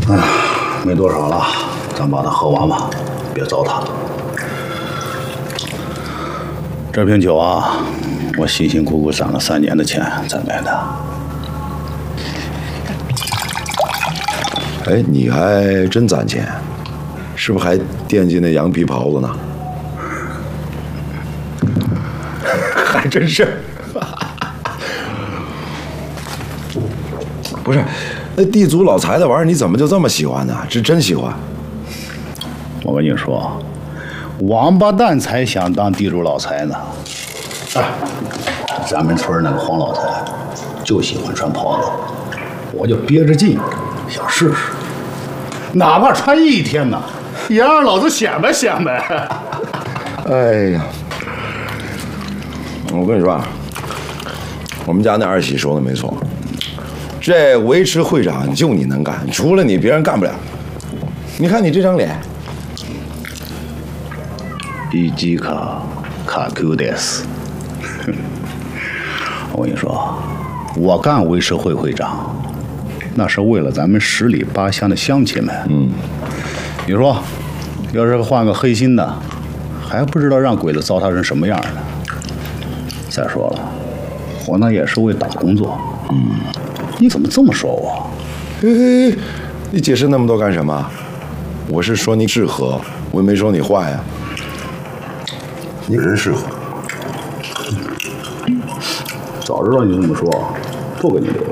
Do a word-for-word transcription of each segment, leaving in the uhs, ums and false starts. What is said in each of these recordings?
哎呀，没多少了，咱把它喝完吧，别糟蹋。这瓶酒啊，我辛辛苦苦攒了三年的钱才买的。 哎，你还真攒钱，是不是还惦记那羊皮袍子呢？还真是。不是，那地主老财的玩意儿，你怎么就这么喜欢呢？是真喜欢？ 我跟你说，王八蛋才想当地主老财呢。哎，咱们村那个黄老太就喜欢穿袍子，我就憋着劲想试试，哪怕穿一天呢，也让老子显摆显摆。 哎呀，我跟你说啊，我们家那二喜说的没错。这维持会长就你能干，除了你别人干不了。你看你这张脸， 一击卡卡 Q 的斯。我跟你说，我干维持会会长，那是为了咱们十里八乡的乡亲们。嗯，你说，要是换个黑心的，还不知道让鬼子糟蹋成什么样呢。再说了，我那也是为党工作。嗯。你怎么这么说我？ 嘿嘿，你解释那么多干什么？我是说你适合，我也没说你坏呀。 你人适合，早知道你这么说，不给你留了。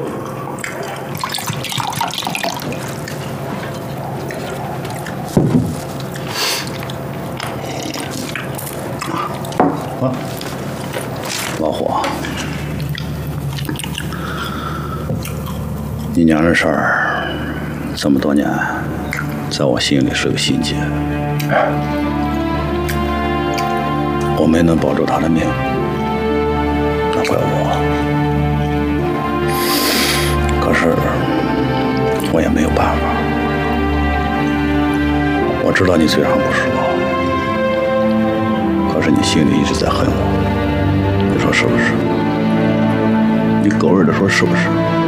啊，老虎。你娘这事儿，这么多年，在我心里是个心结。我没能保住她的命，那怪我。可是我也没有办法。我知道你嘴上不说，可是你心里一直在恨我。你说是不是？你狗日的说是不是？